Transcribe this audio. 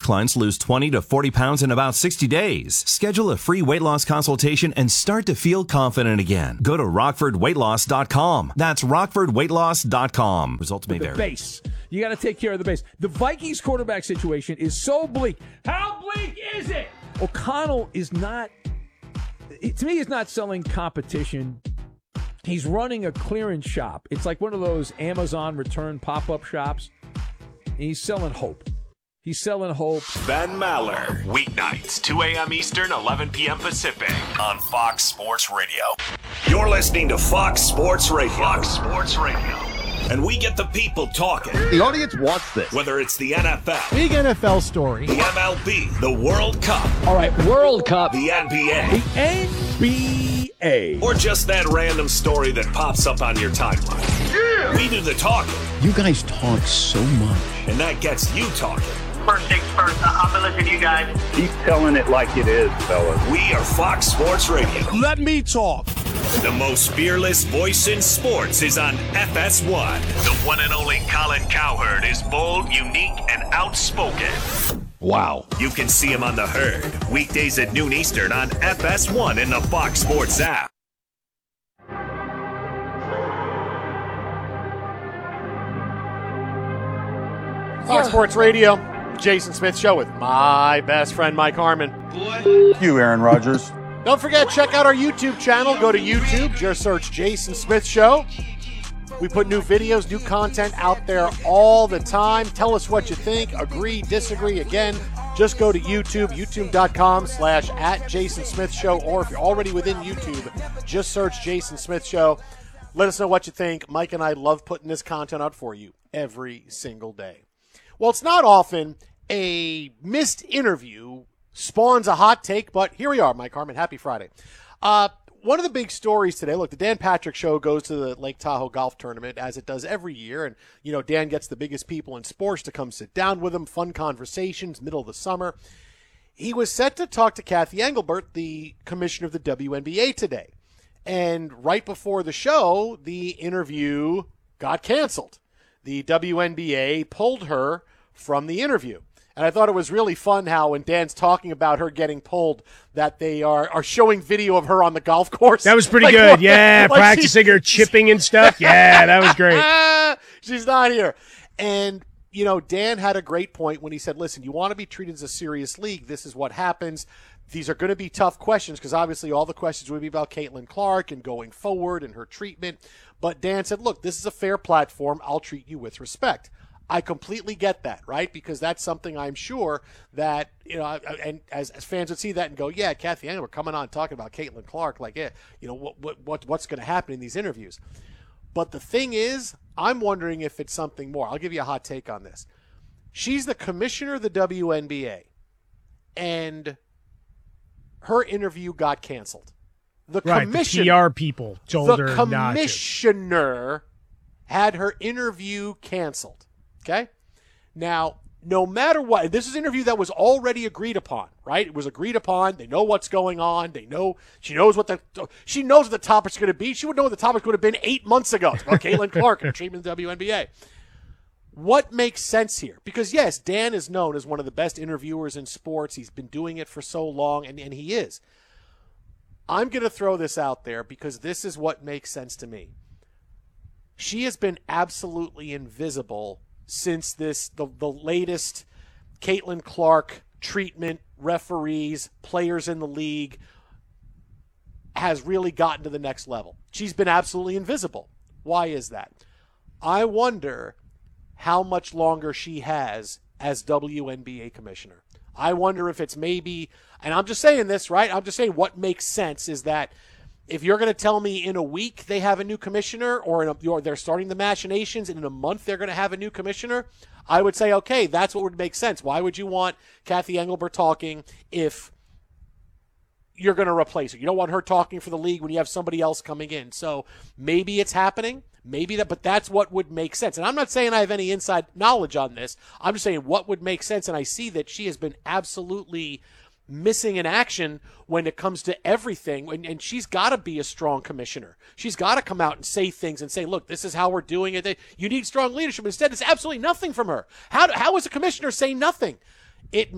clients lose 20 to 40 pounds in about 60 days. Schedule a free weight loss consultation and start to feel confident again. Go to RockfordWeightLoss.com. That's RockfordWeightLoss.com. Results may vary. The base. You got to take care of the base. The Vikings quarterback situation is so bleak. How bleak is it? O'Connell is not, to me, he's not selling competition. He's running a clearance shop. It's like one of those Amazon return pop-up shops. And he's selling hope. He's selling hope. Ben Maller, weeknights, 2 a.m. Eastern, 11 p.m. Pacific, on Fox Sports Radio. You're listening to Fox Sports Radio. Fox Sports Radio. And we get the people talking. The audience wants this. Whether it's the NFL, big NFL story, the MLB, the World Cup. All right, World Cup. The NBA. The NBA. Or just that random story that pops up on your timeline. Yeah! We do the talking. You guys talk so much. And that gets you talking. First things first, I'm going to listen to you guys. Keep telling it like it is, fellas. We are Fox Sports Radio. Let me talk. The most fearless voice in sports is on FS1. The one and only Colin Cowherd is bold, unique, and outspoken. Wow. You can see him on The Herd, weekdays at noon Eastern on FS1 in the Fox Sports app. Fox Sports Radio, Jason Smith Show with my best friend, Mike Harmon. You, Aaron Rodgers. Don't forget, check out our YouTube channel. Go to YouTube, just search Jason Smith Show. We put new videos, new content out there all the time. Tell us what you think. Agree, disagree. Again, just go to YouTube, youtube.com/@Jason Smith Show. Or if you're already within YouTube, just search Jason Smith Show. Let us know what you think. Mike and I love putting this content out for you every single day. Well, it's not often a missed interview spawns a hot take, but here we are, Mike Harmon. Happy Friday. One of the big stories today, look, the Dan Patrick Show goes to the Lake Tahoe Golf Tournament, as it does every year, and, you know, Dan gets the biggest people in sports to come sit down with him, fun conversations, middle of the summer. He was set to talk to Kathy Engelbert, the commissioner of the WNBA, today, and right before the show, the interview got canceled. The WNBA pulled her from the interview. And I thought it was really fun how when Dan's talking about her getting pulled, that they are showing video of her on the golf course. That was pretty good. Yeah, like practicing her chipping and stuff. Yeah, that was great. She's not here. And, you know, Dan had a great point when he said, listen, you want to be treated as a serious league. This is what happens. These are going to be tough questions because obviously all the questions would be about Caitlin Clark and going forward and her treatment. But Dan said, look, this is a fair platform. I'll treat you with respect. I completely get that, right? Because that's something I'm sure that, you know, and as fans would see that and go, yeah, Kathy Engelbert coming on talking about Caitlin Clark, like, yeah, you know, what's going to happen in these interviews. But the thing is, I'm wondering if it's something more. I'll give you a hot take on this. She's the commissioner of the WNBA, and her interview got canceled. The PR people told her not to. The commissioner had her interview canceled. Okay? Now, no matter what, this is an interview that was already agreed upon, right? It was agreed upon. They know what's going on. They know, she knows what the topic's going to be. She would know what the topic would have been 8 months ago. It's about Caitlin Clark and treatment of the WNBA. What makes sense here? Because, yes, Dan is known as one of the best interviewers in sports. He's been doing it for so long, and he is. I'm going to throw this out there because this is what makes sense to me. She has been absolutely invisible since the latest Caitlin Clark treatment, referees, players in the league has really gotten to the next level. She's been absolutely invisible. Why is that? I wonder how much longer she has as WNBA commissioner. I wonder if it's maybe, and I'm just saying this, right? I'm just saying what makes sense is that if you're going to tell me in a week they have a new commissioner or they're starting the machinations and in a month they're going to have a new commissioner, I would say, okay, that's what would make sense. Why would you want Kathy Engelbert talking if you're going to replace her? You don't want her talking for the league when you have somebody else coming in. So maybe it's happening. Maybe that, but that's what would make sense. And I'm not saying I have any inside knowledge on this. I'm just saying what would make sense. And I see that she has been absolutely missing in action when it comes to everything. And she's got to be a strong commissioner. She's got to come out and say things and say, look, this is how we're doing it. You need strong leadership. Instead, it's absolutely nothing from her. How is a commissioner saying nothing? It